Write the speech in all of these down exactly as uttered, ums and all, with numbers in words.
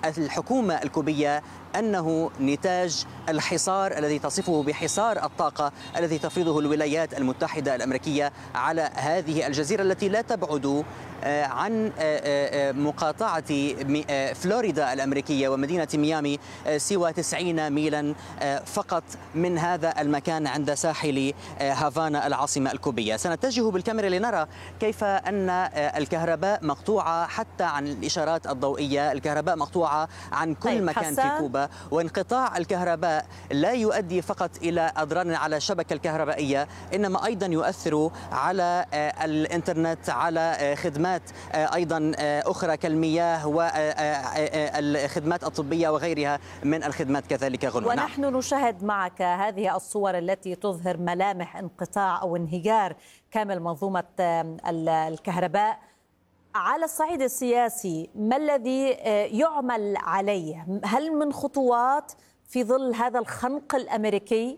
الحكومة الكوبية أنه نتاج الحصار الذي تصفه بحصار الطاقة الذي تفرضه الولايات المتحدة الأمريكية على هذه الجزيرة التي لا تبعد عن مقاطعة فلوريدا الأمريكية ومدينة ميامي سوى تسعين ميلا فقط من هذا المكان عند ساحل هافانا العاصمة الكوبية. سنتجه بالكاميرا لنرى كيف أن الكهرباء مقطوعة حتى عن الإشارات الضوئية، الكهرباء مقطوعة عن كل طيب مكان حسان. في كوبا، وانقطاع الكهرباء لا يؤدي فقط إلى أضرار على الشبكة الكهربائية، إنما أيضا يؤثر على الإنترنت، على خدمات أيضا أخرى كالمياه والخدمات الطبية وغيرها من الخدمات كذلك غنوة. ونحن نعم. نشاهد معك هذه الصور التي تظهر ملامح انقطاع أو انهيار كامل منظومة الكهرباء. على الصعيد السياسي ما الذي يعمل عليه؟ هل من خطوات في ظل هذا الخنق الأمريكي؟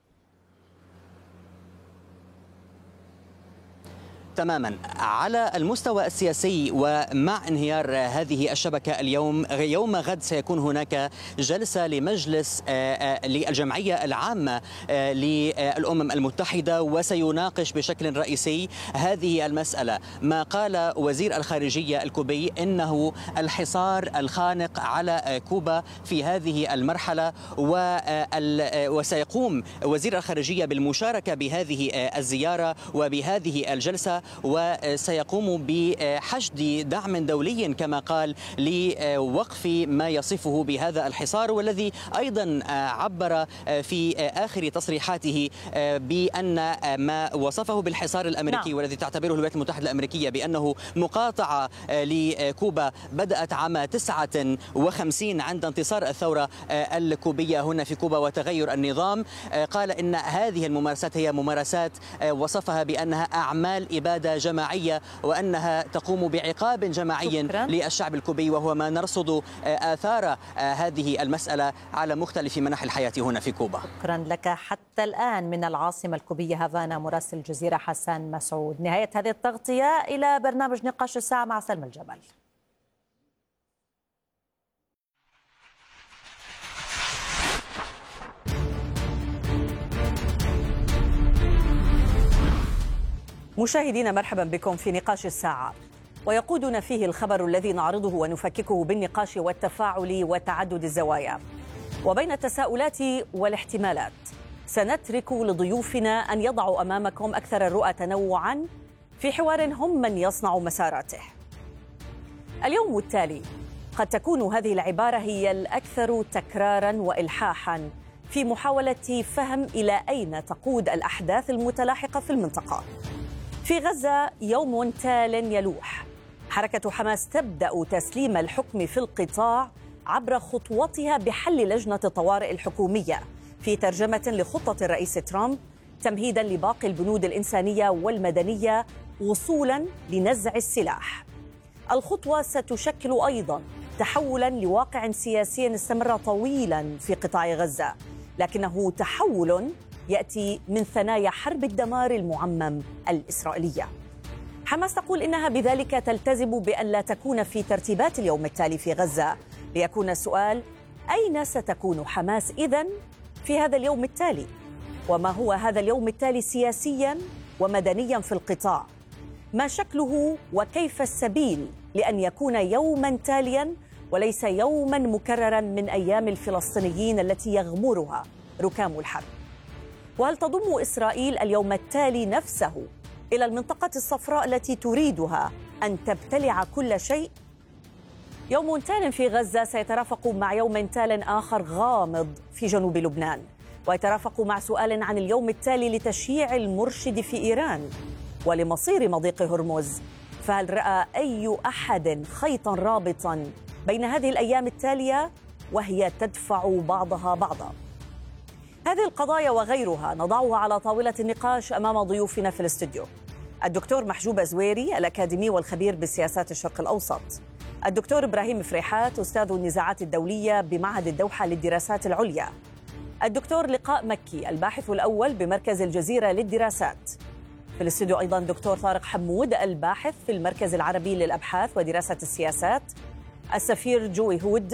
تماما. على المستوى السياسي ومع انهيار هذه الشبكة اليوم، يوم غد سيكون هناك جلسة لمجلس للجمعية العامة للأمم المتحدة، وسيناقش بشكل رئيسي هذه المسألة. ما قال وزير الخارجية الكوبي إنه الحصار الخانق على كوبا في هذه المرحلة، وسيقوم وزير الخارجية بالمشاركة بهذه الزيارة وبهذه الجلسة، وسيقوم بحشد دعم دولي كما قال لوقف ما يصفه بهذا الحصار، والذي أيضا عبر في آخر تصريحاته بأن ما وصفه بالحصار الأمريكي نعم. والذي تعتبره الولايات المتحدة الأمريكية بأنه مقاطعة لكوبا بدأت عام تسعة وخمسين عند انتصار الثورة الكوبية هنا في كوبا وتغير النظام. قال إن هذه الممارسات هي ممارسات وصفها بأنها أعمال إبادة جماعية، وأنها تقوم بعقاب جماعي شكرا. للشعب الكوبي، وهو ما نرصد آثار هذه المسألة على مختلف مناحي الحياة هنا في كوبا. شكرا لك حتى الآن من العاصمة الكوبية هافانا مراسل الجزيرة حسان مسعود. نهاية هذه التغطية إلى برنامج نقاش الساعة مع سلمى الجبل. مشاهدينا مرحبا بكم في نقاش الساعة، ويقودنا فيه الخبر الذي نعرضه ونفككه بالنقاش والتفاعل وتعدد الزوايا. وبين التساؤلات والاحتمالات سنترك لضيوفنا أن يضعوا أمامكم أكثر الرؤى تنوعا في حوار هم من يصنع مساراته. اليوم التالي قد تكون هذه العبارة هي الأكثر تكرارا وإلحاحا في محاولة فهم إلى أين تقود الأحداث المتلاحقة في المنطقة. في غزة يوم تال يلوح، حركة حماس تبدأ تسليم الحكم في القطاع عبر خطوتها بحل لجنة الطوارئ الحكومية في ترجمة لخطة الرئيس ترامب، تمهيدا لباقي البنود الإنسانية والمدنية وصولا لنزع السلاح. الخطوة ستشكل أيضا تحولا لواقع سياسي استمر طويلا في قطاع غزة، لكنه تحول يأتي من ثنايا حرب الدمار المعمم الإسرائيلية. حماس تقول إنها بذلك تلتزم بأن لا تكون في ترتيبات اليوم التالي في غزة، ليكون السؤال: أين ستكون حماس إذن في هذا اليوم التالي؟ وما هو هذا اليوم التالي سياسيا ومدنيا في القطاع؟ ما شكله وكيف السبيل لأن يكون يوما تاليا وليس يوما مكررا من أيام الفلسطينيين التي يغمرها ركام الحرب؟ وهل تضم إسرائيل اليوم التالي نفسه إلى المنطقة الصفراء التي تريدها أن تبتلع كل شيء؟ يوم تال في غزة سيترافق مع يوم تال آخر غامض في جنوب لبنان، ويترافق مع سؤال عن اليوم التالي لتشييع المرشد في إيران ولمصير مضيق هرمز. فهل رأى أي أحد خيطا رابطا بين هذه الأيام التالية وهي تدفع بعضها بعضا؟ هذه القضايا وغيرها نضعها على طاولة النقاش أمام ضيوفنا في الاستوديو: الدكتور محجوب زويري الأكاديمي والخبير بالسياسات الشرق الأوسط، الدكتور إبراهيم فريحات أستاذ النزاعات الدولية بمعهد الدوحة للدراسات العليا، الدكتور لقاء مكي الباحث الأول بمركز الجزيرة للدراسات. في الاستوديو أيضا دكتور طارق حمود الباحث في المركز العربي للأبحاث ودراسة السياسات، السفير جوي هود